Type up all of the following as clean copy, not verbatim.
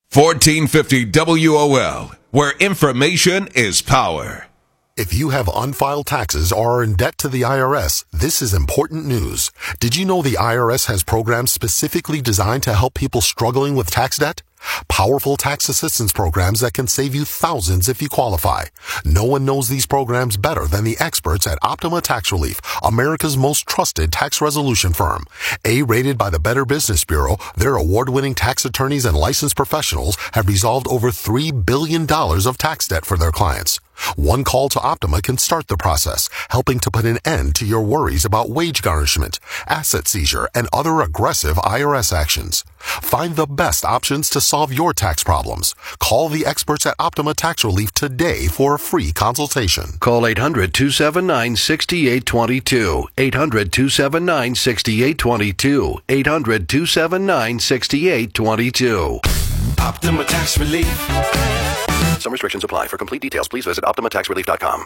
1450 WOL, where information is power. If you have unfiled taxes or are in debt to the IRS, this is important news. Did you know the IRS has programs specifically designed to help people struggling with tax debt? Powerful tax assistance programs that can save you thousands if you qualify. No one knows these programs better than the experts at Optima Tax Relief, America's most trusted tax resolution firm. A-rated by the Better Business Bureau, their award-winning tax attorneys and licensed professionals have resolved over $3 billion of tax debt for their clients. One call to Optima can start the process, helping to put an end to your worries about wage garnishment, asset seizure, and other aggressive IRS actions. Find the best options to solve your tax problems. Call the experts at Optima Tax Relief today for a free consultation. Call 800-279-6822. 800-279-6822. 800-279-6822. Optima Tax Relief. Some restrictions apply. For complete details, please visit OptimaTaxRelief.com.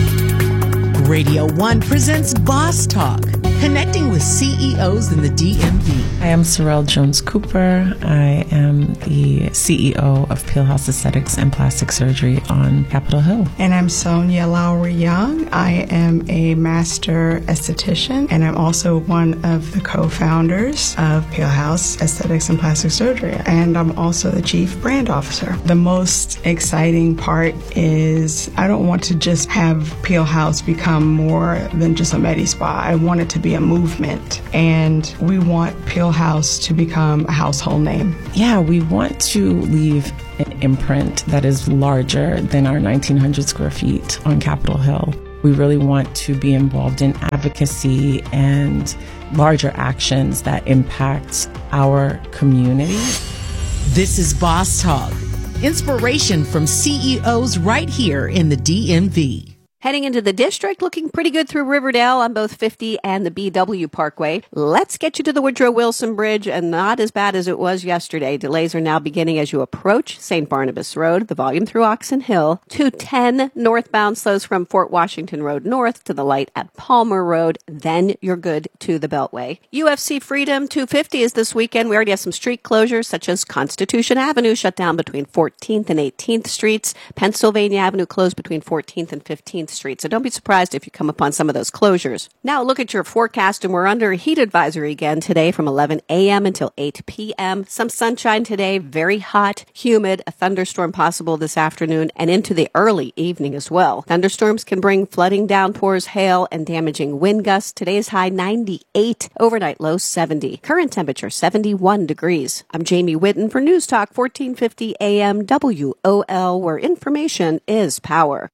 Radio 1 presents Boss Talk, connecting with CEOs in the DMV. I am Sorrel Jones-Cooper. I am the CEO of Peel House Aesthetics and Plastic Surgery on Capitol Hill. And I'm Sonia Lowry Young. I am a master esthetician, and I'm also one of the co-founders of Peel House Aesthetics and Plastic Surgery. And I'm also the chief brand officer. The most exciting part is I don't want to just have Peel House become more than just a Medi Spa. I want it to be a movement, and we want Peel House to become a household name. Yeah, we want to leave an imprint that is larger than our 1,900 square feet on Capitol Hill. We really want to be involved in advocacy and larger actions that impact our community. This is Boss Talk, inspiration from CEOs right here in the DMV. Heading into the district, looking pretty good through Riverdale on both 50 and the BW Parkway. Let's get you to the Woodrow Wilson Bridge, and not as bad as it was yesterday. Delays are now beginning as you approach St. Barnabas Road, the volume through Oxon Hill, 210 northbound slows from Fort Washington Road north to the light at Palmer Road. Then you're good to the Beltway. UFC Freedom 250 is this weekend. We already have some street closures, such as Constitution Avenue shut down between 14th and 18th Streets. Pennsylvania Avenue closed between 14th and 15th Street. So don't be surprised if you come upon some of those closures. Now look at your forecast, and we're under a heat advisory again today from 11 a.m. until 8 p.m. Some sunshine today, very hot, humid, a thunderstorm possible this afternoon and into the early evening as well. Thunderstorms can bring flooding, downpours, hail, and damaging wind gusts. Today's high 98, overnight low 70. Current temperature 71 degrees. I'm Jamie Whitten for News Talk 1450 AM WOL, where information is power.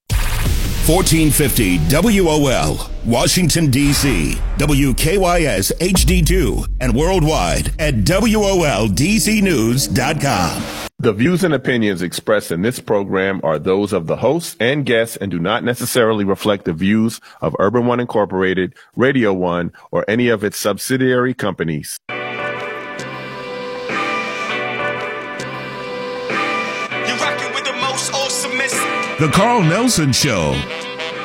1450 WOL, Washington, D.C., WKYS HD2, and worldwide at WOLDCnews.com. The views and opinions expressed in this program are those of the hosts and guests and do not necessarily reflect the views of Urban One Incorporated, Radio One, or any of its subsidiary companies. You're rocking with the most awesomest. The Carl Nelson Show.